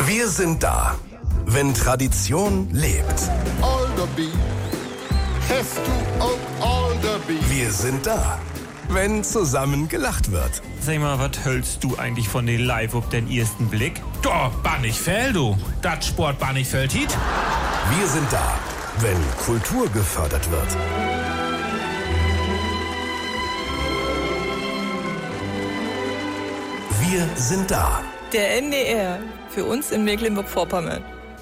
Wir sind da, wenn Tradition lebt. Alderby, hast du auch Alderby? Wir sind da, wenn zusammen gelacht wird. Sag mal, was hältst du eigentlich von den Live auf den ersten Blick? Doch, Bannichfeld, du. Das Sport Bannichfeld hit. Wir sind da, wenn Kultur gefördert wird. Wir sind da. Der NDR, für uns in Mecklenburg-Vorpommern.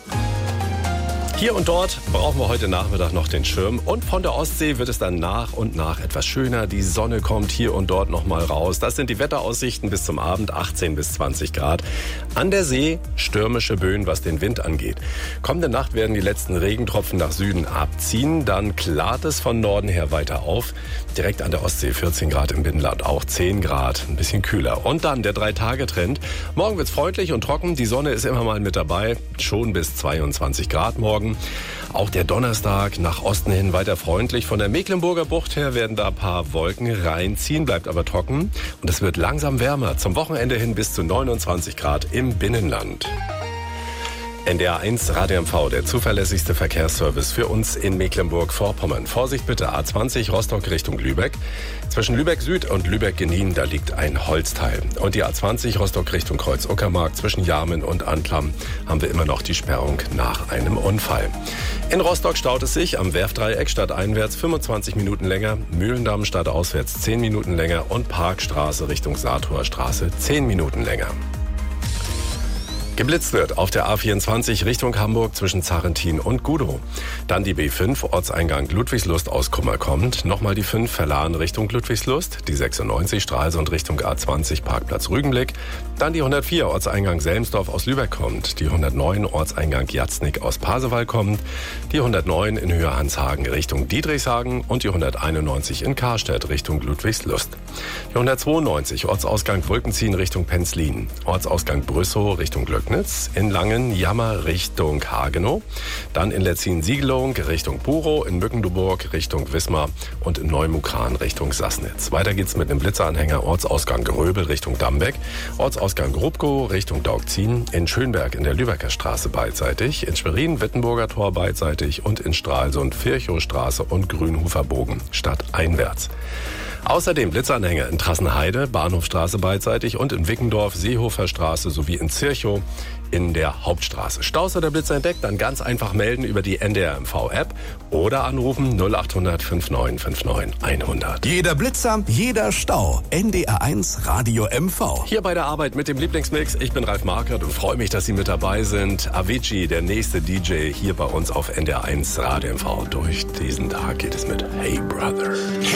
Hier und dort brauchen wir heute Nachmittag noch den Schirm. Und von der Ostsee wird es dann nach und nach etwas schöner. Die Sonne kommt hier und dort noch mal raus. Das sind die Wetteraussichten bis zum Abend, 18 bis 20 Grad. An der See stürmische Böen, was den Wind angeht. Kommende Nacht werden die letzten Regentropfen nach Süden abziehen. Dann klart es von Norden her weiter auf. Direkt an der Ostsee 14 Grad im Binnenland, auch 10 Grad, ein bisschen kühler. Und dann der 3-Tage-Trend. Morgen wird's freundlich und trocken. Die Sonne ist immer mal mit dabei. Schon bis 22 Grad morgen. Auch der Donnerstag nach Osten hin weiter freundlich. Von der Mecklenburger Bucht her werden da ein paar Wolken reinziehen, bleibt aber trocken. Und es wird langsam wärmer. Zum Wochenende hin bis zu 29 Grad im Binnenland. NDR 1 Radio MV, der zuverlässigste Verkehrsservice für uns in Mecklenburg-Vorpommern. Vorsicht bitte, A20 Rostock Richtung Lübeck. Zwischen Lübeck Süd und Lübeck-Genin, da liegt ein Holzteil. Und die A20 Rostock Richtung Kreuz-Uckermark zwischen Jarmen und Anklam haben wir immer noch die Sperrung nach einem Unfall. In Rostock staut es sich am Werftdreieck stadteinwärts 25 Minuten länger, Mühlendamm stadtauswärts 10 Minuten länger und Parkstraße Richtung Satorstraße 10 Minuten länger. Geblitzt wird auf der A24 Richtung Hamburg zwischen Zarrentin und Gudow. Dann die B5 Ortseingang Ludwigslust aus Kummer kommt. Nochmal die 5 Verlahen Richtung Ludwigslust. Die 96 Stralsund Richtung A20 Parkplatz Rügenblick. Dann die 104 Ortseingang Selmsdorf aus Lübeck kommt. Die 109 Ortseingang Jatznick aus Pasewalk kommt. Die 109 in Höhe Hanshagen Richtung Dietrichshagen. Und die 191 in Karstedt Richtung Ludwigslust. Die 192 Ortsausgang Wolkenziehen Richtung Penzlin. Ortsausgang Brüssow Richtung Glöcknitz, in Langen Jammer Richtung Hagenow, dann in Letzin-Siegelung Richtung Burow, in Mückenduburg Richtung Wismar und in Neumukran Richtung Sassnitz. Weiter geht's mit einem Blitzeranhänger Ortsausgang Gröbel Richtung Dambeck, Ortsausgang Grubkow Richtung Daugzin, in Schönberg in der Lübecker Straße beidseitig, in Schwerin Wittenburger Tor beidseitig und in Stralsund Virchowstraße und Grünhofer Bogen stadteinwärts. Außerdem Blitzanhänger in Trassenheide, Bahnhofstraße beidseitig und in Wickendorf, Seehofer Straße sowie in Zirchow in der Hauptstraße. Staus oder Blitzer entdeckt, dann ganz einfach melden über die NDR MV-App oder anrufen 0800 5959 100. Jeder Blitzer, jeder Stau. NDR 1 Radio MV. Hier bei der Arbeit mit dem Lieblingsmix. Ich bin Ralf Markert und freue mich, dass Sie mit dabei sind. Avicii, der nächste DJ hier bei uns auf NDR 1 Radio MV. Durch diesen Tag geht es mit Hey Brother.